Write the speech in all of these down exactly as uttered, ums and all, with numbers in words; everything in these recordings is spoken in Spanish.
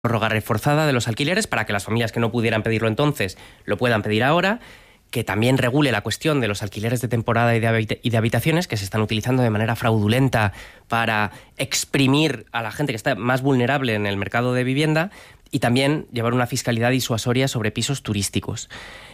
prórroga reforzada de los alquileres para que las familias que no pudieran pedirlo entonces lo puedan pedir ahora, que también regule la cuestión de los alquileres de temporada y de, habita- y de habitaciones que se están utilizando de manera fraudulenta para exprimir a la gente que está más vulnerable en el mercado de vivienda, y también llevar una fiscalidad disuasoria sobre pisos turísticos.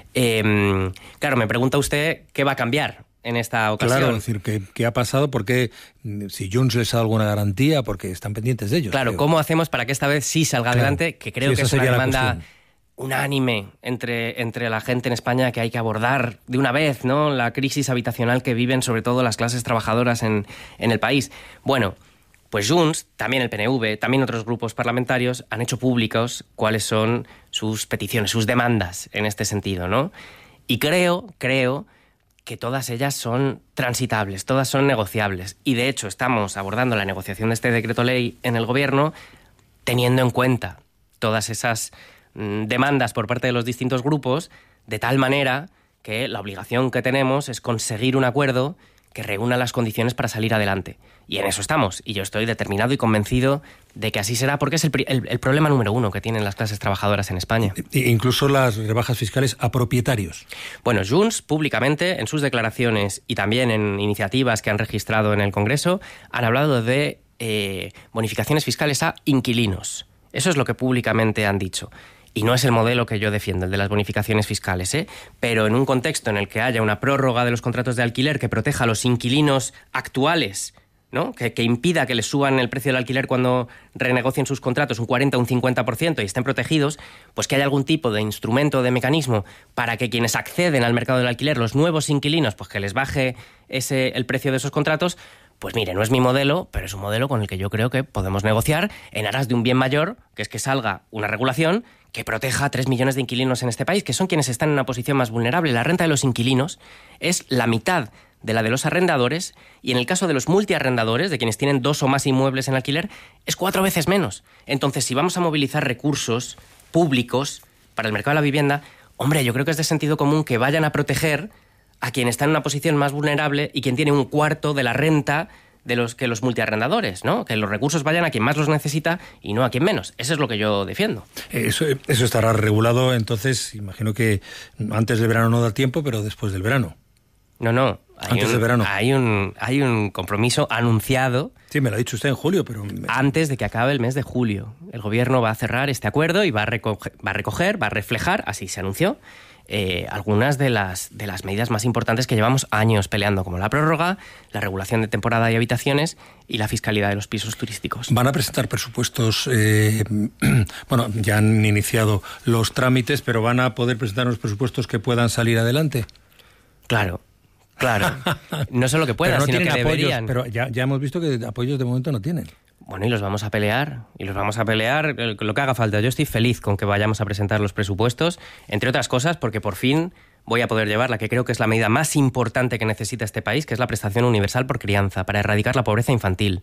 Eh, claro, me pregunta usted qué va a cambiar en esta ocasión. Claro, es decir, ¿qué, qué ha pasado? Porque si Junts les ha dado alguna garantía, porque están pendientes de ellos. Claro, creo. ¿cómo hacemos para que esta vez sí salga Claro. adelante? Que creo Sí, que esa es una sería la demanda cuestión. unánime entre, entre la gente en España, que hay que abordar de una vez, ¿no?, la crisis habitacional que viven sobre todo las clases trabajadoras en, en el país. Bueno, pues Junts, también el P N V, también otros grupos parlamentarios han hecho públicos cuáles son sus peticiones, sus demandas en este sentido, ¿no? Y creo, creo que todas ellas son transitables, todas son negociables. Y de hecho estamos abordando la negociación de este decreto ley en el Gobierno teniendo en cuenta todas esas mm, demandas por parte de los distintos grupos, de tal manera que la obligación que tenemos es conseguir un acuerdo que reúna las condiciones para salir adelante. Y en eso estamos. Y yo estoy determinado y convencido de que así será, porque es el, el, el problema número uno que tienen las clases trabajadoras en España. E incluso las rebajas fiscales a propietarios. Bueno, Junts públicamente, en sus declaraciones y también en iniciativas que han registrado en el Congreso, han hablado de eh, bonificaciones fiscales a inquilinos. Eso es lo que públicamente han dicho. Y no es el modelo que yo defiendo, el de las bonificaciones fiscales, ¿eh? Pero en un contexto en el que haya una prórroga de los contratos de alquiler que proteja a los inquilinos actuales, ¿no?, que, que impida que les suban el precio del alquiler cuando renegocien sus contratos un cuarenta o un cincuenta por ciento y estén protegidos, pues que haya algún tipo de instrumento, de mecanismo para que quienes acceden al mercado del alquiler, los nuevos inquilinos, pues que les baje ese, el precio de esos contratos. Pues mire, no es mi modelo, pero es un modelo con el que yo creo que podemos negociar en aras de un bien mayor, que es que salga una regulación que proteja a tres millones de inquilinos en este país, que son quienes están en una posición más vulnerable. La renta de los inquilinos es la mitad de la de los arrendadores, y en el caso de los multiarrendadores, de quienes tienen dos o más inmuebles en alquiler, es cuatro veces menos. Entonces, si vamos a movilizar recursos públicos para el mercado de la vivienda, hombre, yo creo que es de sentido común que vayan a proteger a quien está en una posición más vulnerable y quien tiene un cuarto de la renta de los que los multiarrendadores, ¿no? Que los recursos vayan a quien más los necesita y no a quien menos. Eso es lo que yo defiendo. Eso, eso estará regulado, entonces, imagino que antes del verano no da tiempo, pero después del verano. No, no. Hay Antes un, del verano. Hay un, hay un compromiso anunciado. Sí, me lo ha dicho usted en julio, pero... Antes de que acabe el mes de julio. El Gobierno va a cerrar este acuerdo y va a recoger, va a, recoger, va a reflejar, así se anunció, eh, algunas de las, de las medidas más importantes que llevamos años peleando, como la prórroga, la regulación de temporada y habitaciones y la fiscalidad de los pisos turísticos. Van a presentar presupuestos, eh, bueno, ya han iniciado los trámites, pero van a poder presentar unos presupuestos que puedan salir adelante. Claro. Claro, no solo que puedan, no sino que apoyos, deberían. Pero ya, ya hemos visto que apoyos de momento no tienen. Bueno, y los vamos a pelear, y los vamos a pelear lo que haga falta. Yo estoy feliz con que vayamos a presentar los presupuestos, entre otras cosas porque por fin voy a poder llevar la que creo que es la medida más importante que necesita este país, que es la prestación universal por crianza, para erradicar la pobreza infantil.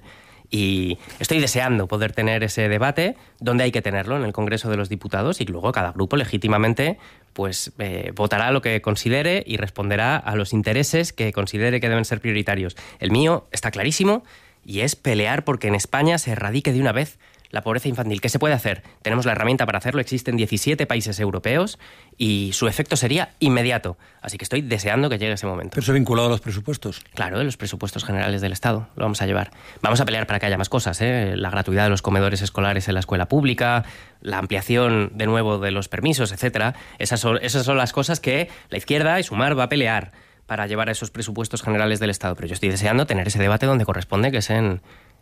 Y estoy deseando poder tener ese debate donde hay que tenerlo, en el Congreso de los Diputados, y luego cada grupo legítimamente pues eh, votará lo que considere y responderá a los intereses que considere que deben ser prioritarios. El mío está clarísimo y es pelear porque en España se erradique de una vez la pobreza infantil. ¿Qué se puede hacer? Tenemos la herramienta para hacerlo, existen diecisiete países europeos y su efecto sería inmediato. Así que estoy deseando que llegue ese momento. ¿Pero eso vinculado a los presupuestos? Claro, de los presupuestos generales del Estado lo vamos a llevar. Vamos a pelear para que haya más cosas, ¿eh? La gratuidad de los comedores escolares en la escuela pública, la ampliación de nuevo de los permisos, etcétera. Esas son, esas son las cosas que la izquierda y Sumar va a pelear para llevar a esos presupuestos generales del Estado. Pero yo estoy deseando tener ese debate donde corresponde, que es en...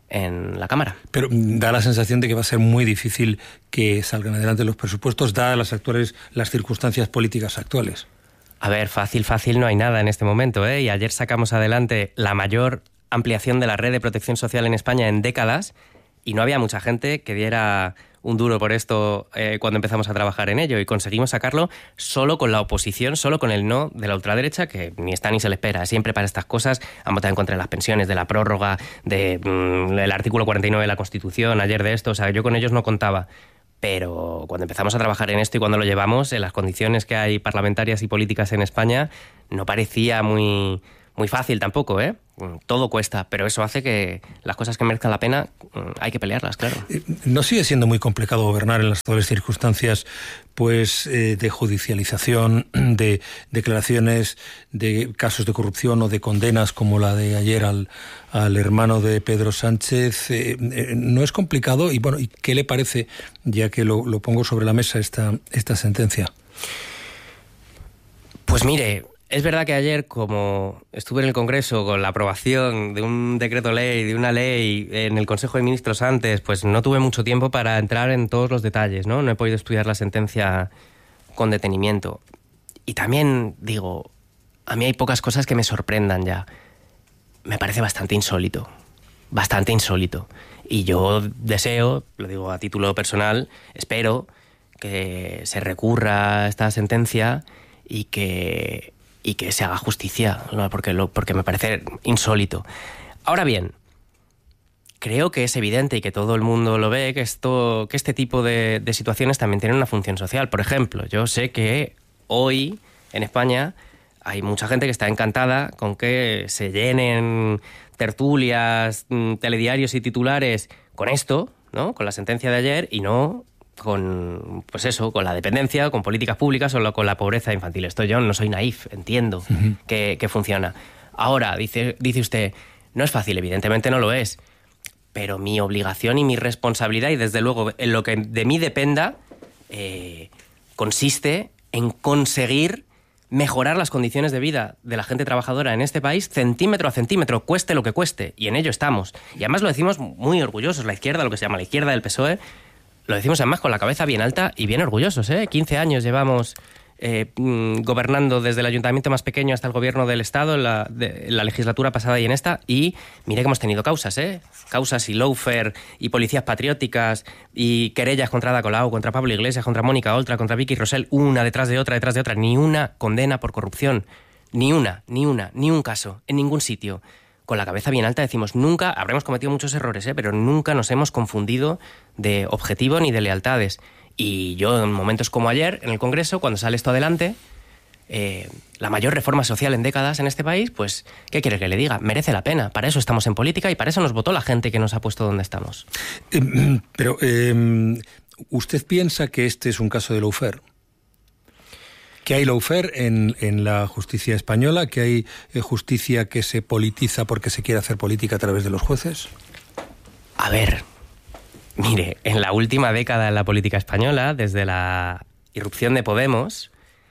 en la Cámara. Pero da la sensación de que va a ser muy difícil que salgan adelante los presupuestos, dadas las actuales, las circunstancias políticas actuales. A ver, fácil, fácil no hay nada en este momento, ¿eh? Y ayer sacamos adelante la mayor ampliación de la red de protección social en España en décadas y no había mucha gente que diera un duro por esto eh, cuando empezamos a trabajar en ello, y conseguimos sacarlo solo con la oposición, solo con el no de la ultraderecha, que ni está ni se le espera. Siempre para estas cosas han votado en contra de las pensiones, de la prórroga, de, mmm, del artículo cuarenta y nueve de la Constitución, ayer de esto. O sea, yo con ellos no contaba. Pero cuando empezamos a trabajar en esto y cuando lo llevamos, en las condiciones que hay parlamentarias y políticas en España, no parecía muy, muy fácil tampoco, ¿eh? Todo cuesta, pero eso hace que las cosas que merezcan la pena hay que pelearlas, claro. ¿No sigue siendo muy complicado gobernar en las actuales circunstancias, pues, eh, de judicialización, de declaraciones de casos de corrupción o de condenas como la de ayer al, al hermano de Pedro Sánchez? Eh, eh, ¿No es complicado? Y bueno, ¿y qué le parece, ya que lo, lo pongo sobre la mesa, esta, esta sentencia? Pues mire, es verdad que ayer, como estuve en el Congreso con la aprobación de un decreto ley, de una ley en el Consejo de Ministros antes, pues no tuve mucho tiempo para entrar en todos los detalles, ¿no? No he podido estudiar la sentencia con detenimiento. Y también, digo, a mí hay pocas cosas que me sorprendan ya. Me parece bastante insólito, bastante insólito. Y yo deseo, lo digo a título personal, espero que se recurra a esta sentencia y que... y que se haga justicia, ¿no? porque, lo, porque me parece insólito. Ahora bien, creo que es evidente y que todo el mundo lo ve, que, esto, que este tipo de, de situaciones también tienen una función social. Por ejemplo, yo sé que hoy en España hay mucha gente que está encantada con que se llenen tertulias, telediarios y titulares con esto, ¿no? Con la sentencia de ayer, y no con, pues eso, con la dependencia, con políticas públicas o con la pobreza infantil. Esto yo no soy naif, entiendo uh-huh. que, que funciona. Ahora, dice, dice usted, no es fácil, evidentemente no lo es, pero mi obligación y mi responsabilidad, y desde luego en lo que de mí dependa, eh, consiste en conseguir mejorar las condiciones de vida de la gente trabajadora en este país centímetro a centímetro, cueste lo que cueste, y en ello estamos. Y además lo decimos muy orgullosos, la izquierda, lo que se llama la izquierda del P S O E, lo decimos además con la cabeza bien alta y bien orgullosos, ¿eh? quince años llevamos eh, gobernando desde el ayuntamiento más pequeño hasta el gobierno del Estado en la, de, en la legislatura pasada y en esta, y mire que hemos tenido causas, ¿eh? Causas y lawfare y policías patrióticas y querellas contra Ada Colau, contra Pablo Iglesias, contra Mónica Oltra, contra Vicky Rosell, una detrás de otra, detrás de otra, ni una condena por corrupción, ni una, ni una, ni un caso, en ningún sitio. Con la cabeza bien alta decimos, nunca, habremos cometido muchos errores, ¿eh? pero nunca nos hemos confundido de objetivo ni de lealtades. Y yo, en momentos como ayer, en el Congreso, cuando sale esto adelante, eh, la mayor reforma social en décadas en este país, pues, ¿qué quiere que le diga? Merece la pena. Para eso estamos en política y para eso nos votó la gente que nos ha puesto donde estamos. Eh, pero, eh, ¿usted piensa que este es un caso de lawfare? ¿Que hay lawfare en, en la justicia española? ¿Que hay eh, justicia que se politiza porque se quiere hacer política a través de los jueces? A ver, mire, en la última década en la política española, desde la irrupción de Podemos,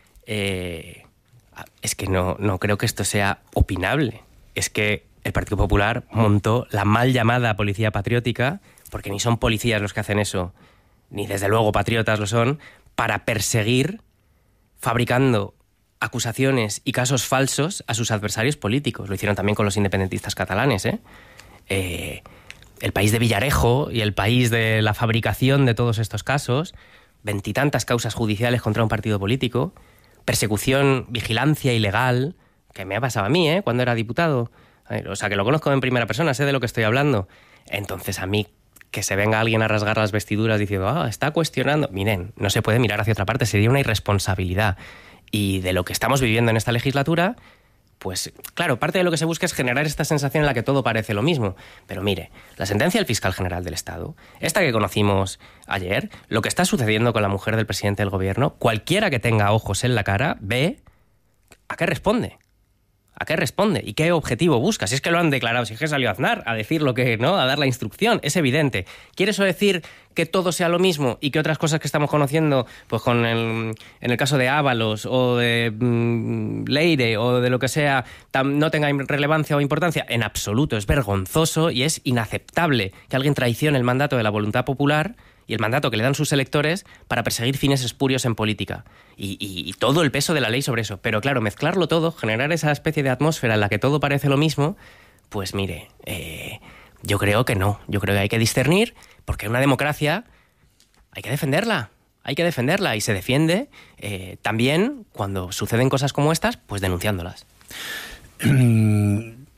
eh, es que no, no creo que esto sea opinable. Es que el Partido Popular montó la mal llamada policía patriótica, porque ni son policías los que hacen eso, ni desde luego patriotas lo son, para perseguir, fabricando acusaciones y casos falsos a sus adversarios políticos. Lo hicieron también con los independentistas catalanes, ¿eh? Eh, el país de Villarejo y el país de la fabricación de todos estos casos, veintitantas causas judiciales contra un partido político, persecución, vigilancia ilegal, que me ha pasado a mí, ¿eh? Cuando era diputado. O sea, que lo conozco en primera persona, sé de lo que estoy hablando. Entonces, a mí, que se venga alguien a rasgar las vestiduras diciendo, ah, está cuestionando. Miren, no se puede mirar hacia otra parte, sería una irresponsabilidad. Y de lo que estamos viviendo en esta legislatura, pues claro, parte de lo que se busca es generar esta sensación en la que todo parece lo mismo. Pero mire, la sentencia del fiscal general del Estado, esta que conocimos ayer, lo que está sucediendo con la mujer del presidente del gobierno, cualquiera que tenga ojos en la cara ve a qué responde. ¿A qué responde? ¿Y qué objetivo busca? Si es que lo han declarado, si es que salió Aznar a decir lo que, ¿no? A dar la instrucción, es evidente. ¿Quiere eso decir que todo sea lo mismo y que otras cosas que estamos conociendo, pues con el, en el caso de Ábalos o de mmm, Leire o de lo que sea, tam, no tenga relevancia o importancia? En absoluto, es vergonzoso y es inaceptable que alguien traicione el mandato de la voluntad popular y el mandato que le dan sus electores para perseguir fines espurios en política. Y, y, y todo el peso de la ley sobre eso. Pero claro, mezclarlo todo, generar esa especie de atmósfera en la que todo parece lo mismo, pues mire, eh, yo creo que no. Yo creo que hay que discernir, porque una democracia hay que defenderla. Hay que defenderla y se defiende eh, también cuando suceden cosas como estas, pues denunciándolas.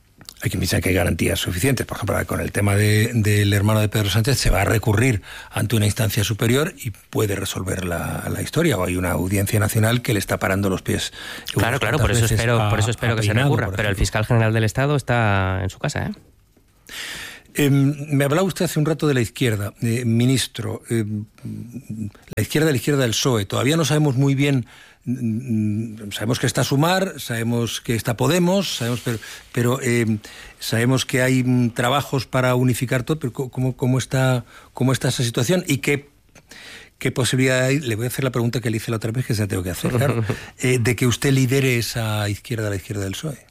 hay que pensar que hay garantías suficientes. Por ejemplo, con el tema de, del hermano de Pedro Sánchez, se va a recurrir ante una instancia superior y puede resolver la, la historia, o hay una audiencia nacional que le está parando los pies. Claro, claro, por eso espero, a, por eso espero que Peinado, se recurra, pero el fiscal general del Estado está en su casa, ¿eh? Eh, me hablaba usted hace un rato de la izquierda, eh, ministro, eh, la izquierda, la izquierda del P S O E. Todavía no sabemos muy bien, mm, sabemos que está Sumar, sabemos que está Podemos, sabemos, pero, pero eh, sabemos que hay mm, trabajos para unificar todo, pero ¿cómo, cómo, está, cómo está esa situación? ¿Y qué, qué posibilidad hay? Le voy a hacer la pregunta que le hice la otra vez, que se la tengo que hacer, claro, eh, de que usted lidere esa izquierda, la izquierda del P S O E.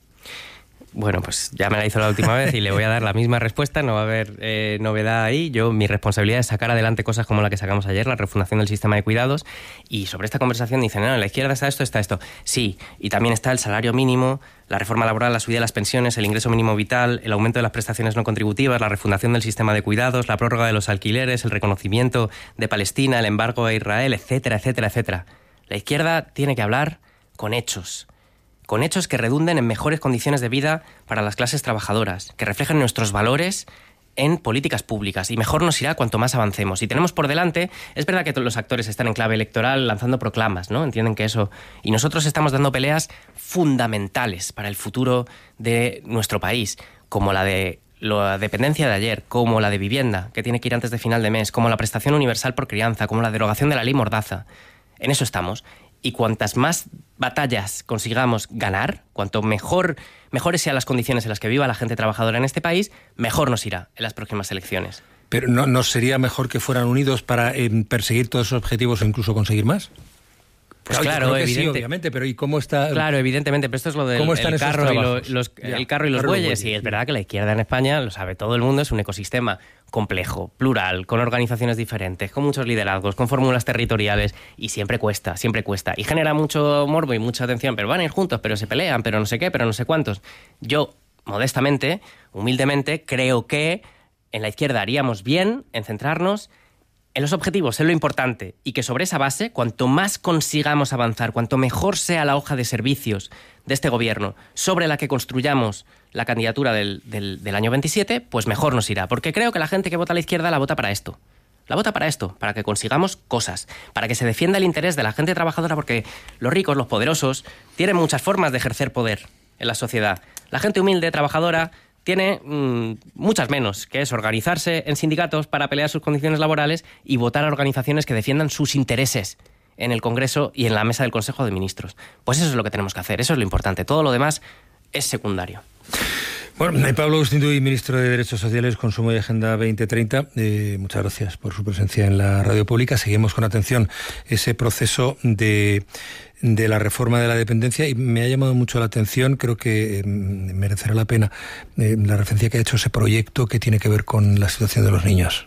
Bueno, pues ya me la hizo la última vez y le voy a dar la misma respuesta, no va a haber eh, novedad ahí. Yo, mi responsabilidad es sacar adelante cosas como la que sacamos ayer, la refundación del sistema de cuidados, y sobre esta conversación dicen, no, en la izquierda está esto, está esto. Sí, y también está el salario mínimo, la reforma laboral, la subida de las pensiones, el ingreso mínimo vital, el aumento de las prestaciones no contributivas, la refundación del sistema de cuidados, la prórroga de los alquileres, el reconocimiento de Palestina, el embargo a Israel, etcétera, etcétera, etcétera. La izquierda tiene que hablar con hechos. Con hechos que redunden en mejores condiciones de vida para las clases trabajadoras, que reflejen nuestros valores en políticas públicas, y mejor nos irá cuanto más avancemos. Y tenemos por delante, es verdad que todos los actores están en clave electoral lanzando proclamas, ¿no? Entienden que eso... Y nosotros estamos dando peleas fundamentales para el futuro de nuestro país, como la de la dependencia de ayer, como la de vivienda, que tiene que ir antes de final de mes, como la prestación universal por crianza, como la derogación de la ley Mordaza. En eso estamos. Y cuantas más batallas consigamos ganar, cuanto mejor, mejores sean las condiciones en las que viva la gente trabajadora en este país, mejor nos irá en las próximas elecciones. ¿Pero no, no sería mejor que fueran unidos para eh, perseguir todos esos objetivos o incluso conseguir más? Pues claro, claro, evidente, sí, obviamente, pero ¿y cómo está? Claro, evidentemente, pero esto es lo del el carro, y lo, los, el carro y los bueyes. Y es verdad que la izquierda en España, lo sabe todo el mundo, es un ecosistema complejo, plural, con organizaciones diferentes, con muchos liderazgos, con fórmulas territoriales, y siempre cuesta, siempre cuesta. Y genera mucho morbo y mucha atención, pero van a ir juntos, pero se pelean, pero no sé qué, pero no sé cuántos. Yo, modestamente, humildemente, creo que en la izquierda haríamos bien en centrarnos en los objetivos, en lo importante, y que sobre esa base, cuanto más consigamos avanzar, cuanto mejor sea la hoja de servicios de este gobierno sobre la que construyamos la candidatura del, del, del año veintisiete, pues mejor nos irá. Porque creo que la gente que vota a la izquierda la vota para esto. La vota para esto, para que consigamos cosas, para que se defienda el interés de la gente trabajadora, porque los ricos, los poderosos, tienen muchas formas de ejercer poder en la sociedad. La gente humilde, trabajadora, tiene mmm, muchas menos, que es organizarse en sindicatos para pelear sus condiciones laborales y votar a organizaciones que defiendan sus intereses en el Congreso y en la mesa del Consejo de Ministros. Pues eso es lo que tenemos que hacer, eso es lo importante. Todo lo demás es secundario. Bueno, Pablo Agustín Duy, ministro de Derechos Sociales, Consumo y Agenda veinte treinta, eh, muchas gracias por su presencia en la radio pública. Seguimos con atención ese proceso de, de la reforma de la dependencia, y me ha llamado mucho la atención, creo que eh, merecerá la pena eh, la referencia que ha hecho ese proyecto que tiene que ver con la situación de los niños.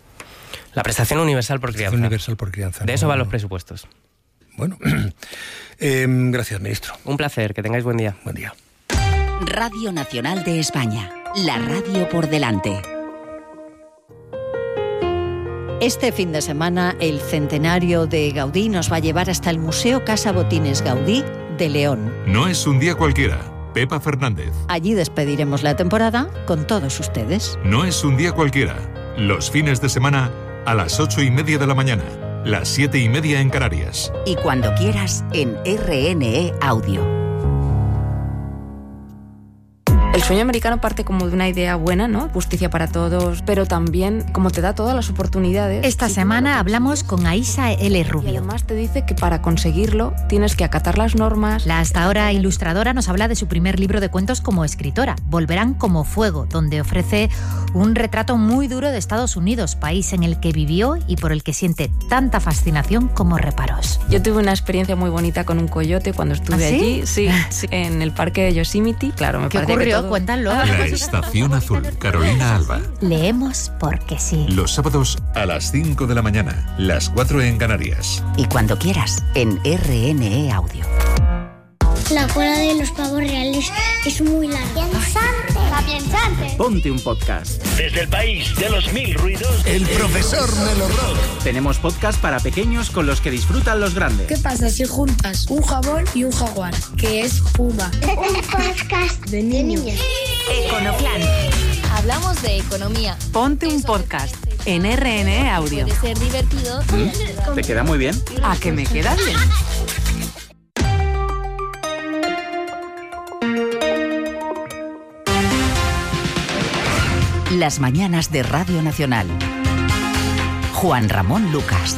La prestación universal por crianza. Universal por crianza. De ¿no? eso van los presupuestos. Bueno, eh, gracias, ministro. Un placer, que tengáis buen día. Buen día. Radio Nacional de España, la radio por delante. Este fin de semana, el centenario de Gaudí nos va a llevar hasta el Museo Casa Botines Gaudí de León. No es un día cualquiera. Pepa Fernández. Allí despediremos la temporada con todos ustedes. No es un día cualquiera. Los fines de semana a las ocho y media de la mañana, las siete y media en Canarias. Y cuando quieras en R N E Audio. El sueño americano parte como de una idea buena, ¿no? Justicia para todos, pero también como te da todas las oportunidades. Esta semana hablamos con Aisa L. Rubio. Y además te dice que para conseguirlo tienes que acatar las normas. La hasta ahora ilustradora nos habla de su primer libro de cuentos como escritora, Volverán como fuego, donde ofrece un retrato muy duro de Estados Unidos, país en el que vivió y por el que siente tanta fascinación como reparos. Yo tuve una experiencia muy bonita con un coyote cuando estuve ¿Ah, sí? allí, sí, sí, en el parque de Yosemite. Claro, me ¿Qué parece ocurrió? que todo... Cuéntalo. La Estación Azul, Carolina Alba. Leemos porque sí. Los sábados a las cinco de la mañana, las cuatro en Canarias. Y cuando quieras en R N E Audio. La cola de los pavos reales es muy larga. ¡Piensante! Ponte un podcast. Desde el país de los mil ruidos, el profesor Melo Rock. Tenemos podcast para pequeños con los que disfrutan los grandes. ¿Qué pasa si juntas un jabón y un jaguar? Que es Puma. Un podcast de niños. Econoplan. Hablamos de economía. Ponte un podcast en R N E Audio. Puede ser divertido. ¿Mm? ¿Te queda muy bien? ¿A que me queda bien? Las mañanas de Radio Nacional. Juan Ramón Lucas.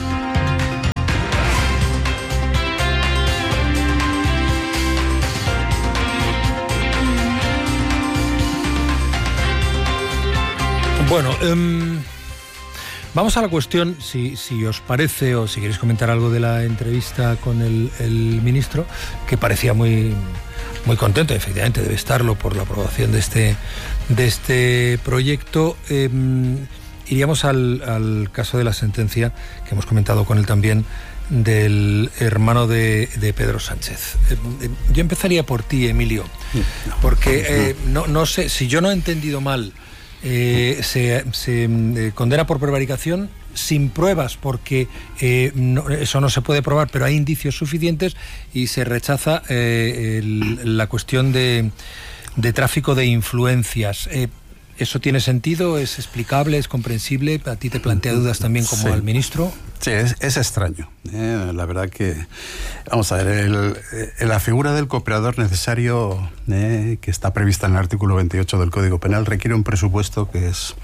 Bueno, um, vamos a la cuestión, si, si os parece o si queréis comentar algo de la entrevista con el, el ministro, que parecía muy, muy contento, efectivamente debe estarlo por la aprobación de este, de este proyecto. Um, iríamos al, al caso de la sentencia que hemos comentado con él también, del hermano de, de Pedro Sánchez. Eh, yo empezaría por ti, Emilio, porque eh, no, no sé, si yo no he entendido mal, Eh, se, se eh, condena por prevaricación sin pruebas, porque eh, no, eso no se puede probar, pero hay indicios suficientes, y se rechaza eh, el, la cuestión de, de tráfico de influencias. Eh, ¿Eso tiene sentido? ¿Es explicable? ¿Es comprensible? ¿A ti te plantea dudas también como sí. al ministro? Sí, es, es extraño. Eh, la verdad que, vamos a ver, el, el, la figura del cooperador necesario eh, que está prevista en el artículo veintiocho del Código Penal requiere un presupuesto que es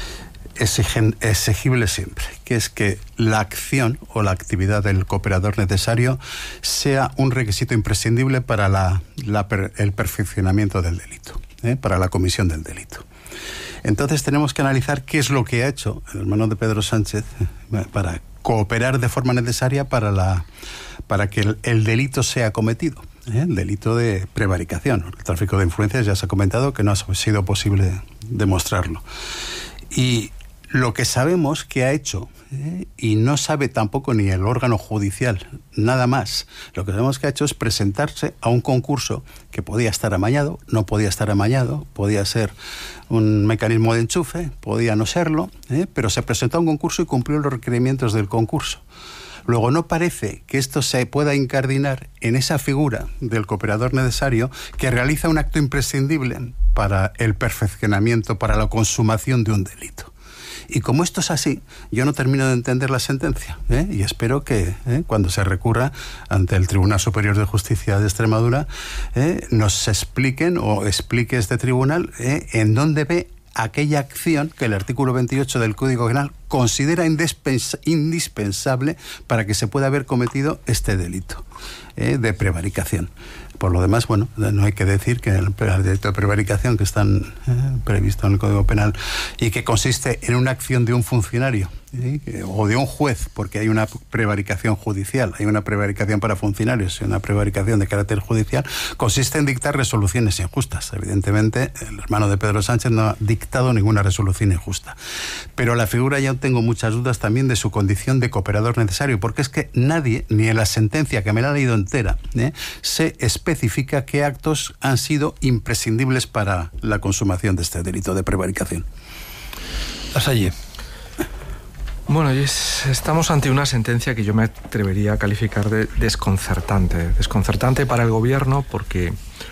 exigen, exigible siempre, que es que la acción o la actividad del cooperador necesario sea un requisito imprescindible para la, la, el perfeccionamiento del delito, eh, para la comisión del delito. Entonces tenemos que analizar qué es lo que ha hecho el hermano de Pedro Sánchez para cooperar de forma necesaria para, la, para que el, el delito sea cometido, ¿eh? El delito de prevaricación. El tráfico de influencias ya se ha comentado que no ha sido posible demostrarlo. Y lo que sabemos que ha hecho, ¿eh? y no sabe tampoco ni el órgano judicial, nada más, lo que sabemos que ha hecho es presentarse a un concurso que podía estar amañado, no podía estar amañado, podía ser un mecanismo de enchufe, podía no serlo, ¿eh? pero se presentó a un concurso y cumplió los requerimientos del concurso. Luego, no parece que esto se pueda incardinar en esa figura del cooperador necesario que realiza un acto imprescindible para el perfeccionamiento, para la consumación de un delito. Y como esto es así, yo no termino de entender la sentencia, ¿eh? y espero que ¿eh? cuando se recurra ante el Tribunal Superior de Justicia de Extremadura ¿eh? nos expliquen o explique este tribunal ¿eh? en dónde ve aquella acción que el artículo veintiocho del Código Penal considera indispens- indispensable para que se pueda haber cometido este delito ¿eh? de prevaricación. Por lo demás, bueno, no hay que decir que el delito de prevaricación que están eh, previsto en el Código Penal y que consiste en una acción de un funcionario ¿eh? o de un juez, porque hay una prevaricación judicial, hay una prevaricación para funcionarios y una prevaricación de carácter judicial, consiste en dictar resoluciones injustas. Evidentemente, el hermano de Pedro Sánchez no ha dictado ninguna resolución injusta. Pero la figura, ya tengo muchas dudas también de su condición de cooperador necesario, porque es que nadie, ni en la sentencia, que me la he leído entera, ¿eh? se especifica qué actos han sido imprescindibles para la consumación de este delito de prevaricación. ¿Estás allí? Bueno, es, estamos ante una sentencia que yo me atrevería a calificar de desconcertante. Desconcertante para el gobierno porque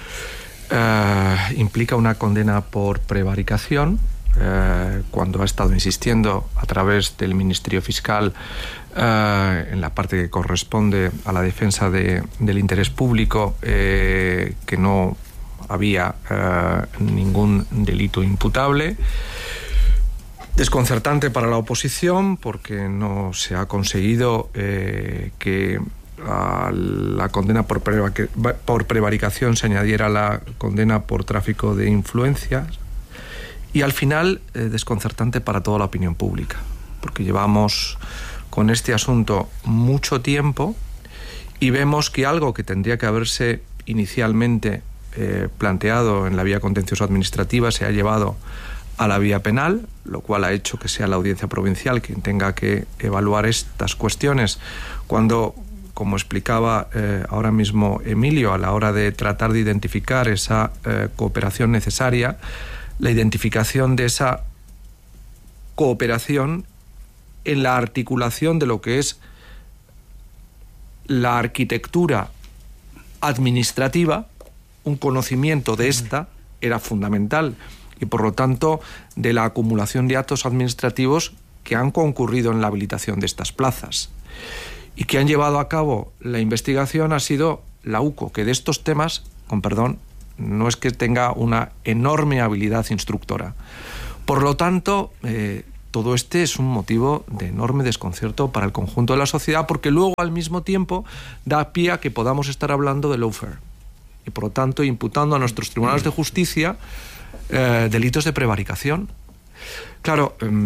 eh, implica una condena por prevaricación, eh, cuando ha estado insistiendo a través del Ministerio Fiscal eh, en la parte que corresponde a la defensa de, del interés público, eh, que no había eh, ningún delito imputable. Desconcertante para la oposición porque no se ha conseguido eh, que a la condena por, prevaric- por prevaricación se añadiera la condena por tráfico de influencias, y al final eh, desconcertante para toda la opinión pública, porque llevamos con este asunto mucho tiempo y vemos que algo que tendría que haberse inicialmente eh, planteado en la vía contencioso administrativa se ha llevado a la vía penal, lo cual ha hecho que sea la Audiencia Provincial quien tenga que evaluar estas cuestiones, cuando, como explicaba eh, ahora mismo Emilio, a la hora de tratar de identificar esa eh, cooperación necesaria, la identificación de esa cooperación en la articulación de lo que es la arquitectura administrativa, un conocimiento de esta era fundamental, y por lo tanto de la acumulación de actos administrativos que han concurrido en la habilitación de estas plazas. Y que han llevado a cabo la investigación ha sido la U C O, que de estos temas, con perdón, no es que tenga una enorme habilidad instructora. Por lo tanto, eh, todo este es un motivo de enorme desconcierto para el conjunto de la sociedad, porque luego al mismo tiempo da pie a que podamos estar hablando de lawfare y por lo tanto imputando a nuestros tribunales de justicia eh, delitos de prevaricación. Claro, eh,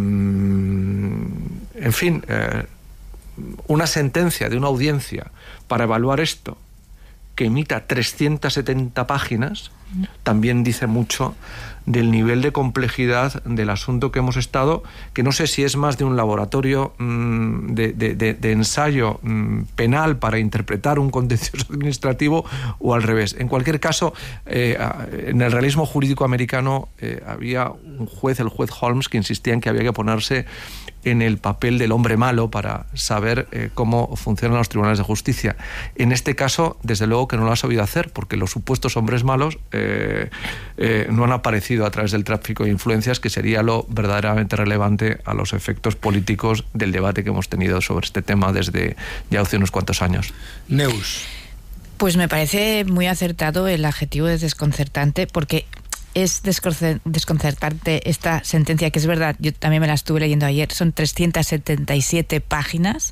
en fin, eh, una sentencia de una audiencia para evaluar esto, que emita trescientas setenta páginas, también dice mucho del nivel de complejidad del asunto que hemos estado, que no sé si es más de un laboratorio mmm, de, de, de, de ensayo mmm, penal para interpretar un contencioso administrativo o al revés. En cualquier caso, eh, en el realismo jurídico americano eh, había un juez, el juez Holmes, que insistía en que había que ponerse en el papel del hombre malo para saber eh, cómo funcionan los tribunales de justicia. En este caso, desde luego que no lo ha sabido hacer, porque los supuestos hombres malos eh, eh, no han aparecido a través del tráfico de influencias, que sería lo verdaderamente relevante a los efectos políticos del debate que hemos tenido sobre este tema desde ya hace unos cuantos años. Neus. Pues me parece muy acertado el adjetivo de desconcertante, porque es desconcertante esta sentencia, que es verdad, yo también me la estuve leyendo ayer, son trescientas setenta y siete páginas,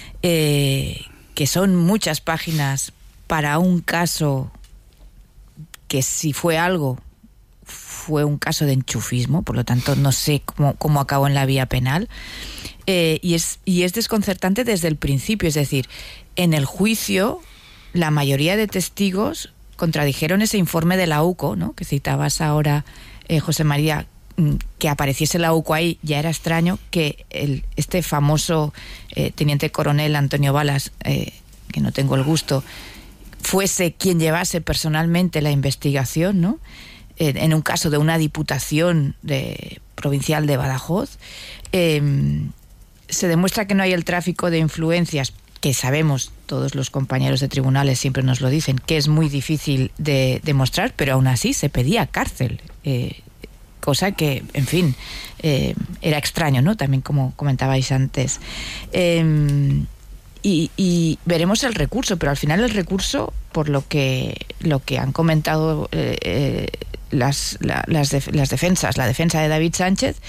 eh, que son muchas páginas para un caso que, si fue algo, fue un caso de enchufismo, por lo tanto no sé cómo, cómo acabó en la vía penal, eh, y, es, y es desconcertante desde el principio, es decir, en el juicio la mayoría de testigos contradijeron ese informe de la U C O, ¿no?, que citabas ahora, eh, José María. Que apareciese la U C O ahí ya era extraño, que el, este famoso eh, teniente coronel Antonio Balas, eh, que no tengo el gusto, fuese quien llevase personalmente la investigación, ¿no?, eh, en un caso de una diputación de, provincial de Badajoz. Eh, se demuestra que no hay el tráfico de influencias, que sabemos, todos los compañeros de tribunales siempre nos lo dicen, que es muy difícil de demostrar, pero aún así se pedía cárcel, eh, cosa que, en fin, eh, era extraño, ¿no?, también como comentabais antes. Eh, y, y veremos el recurso, pero al final el recurso, por lo que, lo que han comentado eh, eh, las, la, las, def- las defensas, la defensa de David Sánchez,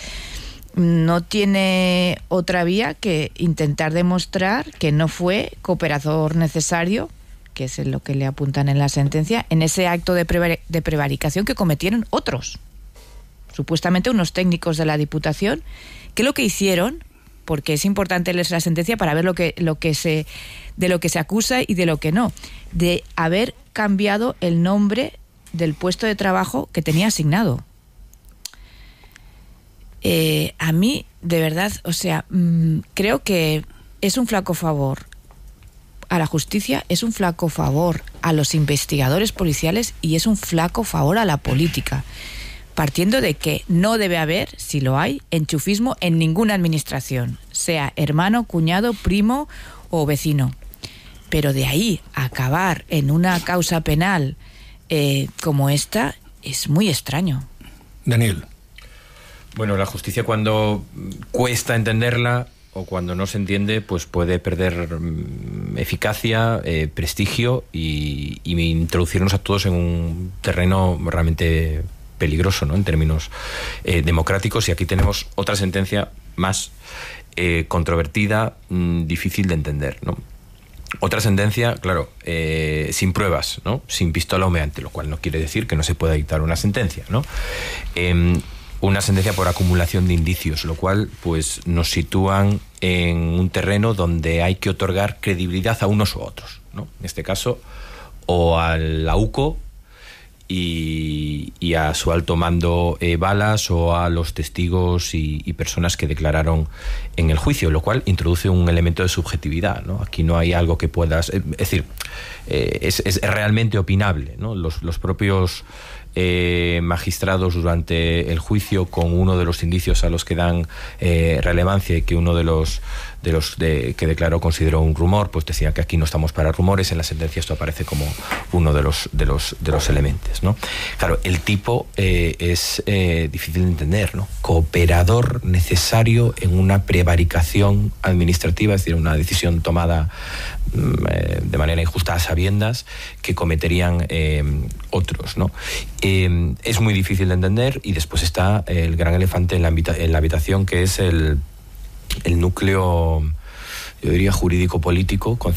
no tiene otra vía que intentar demostrar que no fue cooperador necesario, que es lo que le apuntan en la sentencia, en ese acto de, prevar- de prevaricación que cometieron otros, supuestamente unos técnicos de la Diputación, que lo que hicieron, porque es importante leer la sentencia para ver lo que, lo que se, de lo que se acusa y de lo que no, de haber cambiado el nombre del puesto de trabajo que tenía asignado. Eh, a mí, de verdad, o sea, mmm, creo que es un flaco favor a la justicia, es un flaco favor a los investigadores policiales y es un flaco favor a la política, partiendo de que no debe haber, si lo hay, enchufismo en ninguna administración, sea hermano, cuñado, primo o vecino. Pero de ahí a acabar en una causa penal eh, como esta, es muy extraño. Daniel. Bueno, la justicia, cuando cuesta entenderla o cuando no se entiende, pues puede perder mm, eficacia, eh, prestigio y, y introducirnos a todos en un terreno realmente peligroso, ¿no?, en términos eh, democráticos. Y aquí tenemos otra sentencia más eh, controvertida, mmm, difícil de entender, ¿no? Otra sentencia, claro, eh, sin pruebas, ¿no?, sin pistola humeante, lo cual no quiere decir que no se pueda dictar una sentencia, ¿no? Eh, una sentencia por acumulación de indicios, lo cual pues nos sitúan en un terreno donde hay que otorgar credibilidad a unos u otros, ¿no? En este caso, o a la U C O y, y a su alto mando eh, Balas, o a los testigos y, y personas que declararon en el juicio, lo cual introduce un elemento de subjetividad, ¿no? Aquí no hay algo que puedas... Es decir, eh, es, es realmente opinable, ¿no? Los, los propios eh, magistrados durante el juicio con uno de los indicios a los que dan eh, relevancia y que uno de los de los de, que declaró consideró un rumor, pues decían que aquí no estamos para rumores. En la sentencia esto aparece como uno de los de los de los elementos, ¿no? Claro, el tipo eh, es eh, difícil de entender, ¿no? Cooperador necesario en una prevaricación administrativa, es decir, una decisión tomada eh, de manera injusta a sabiendas que cometerían eh, otros, ¿no? Eh, es muy difícil de entender. Y después está el gran elefante en la, en la habitación, que es el el núcleo, yo diría, jurídico-político,